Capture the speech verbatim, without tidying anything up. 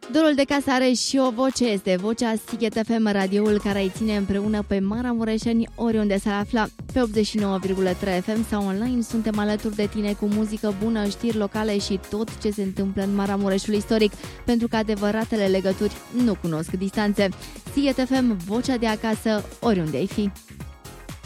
Dorul de casă are și o voce, este vocea Sighet F M, radioul care îi ține împreună pe maramureșeni oriunde s-ar afla. Pe optzeci și nouă virgulă trei F M sau online suntem alături de tine cu muzică bună, știri locale și tot ce se întâmplă în Maramureșul istoric, pentru că adevăratele legături nu cunosc distanțe. Sighet F M, vocea de acasă, oriunde ai fi.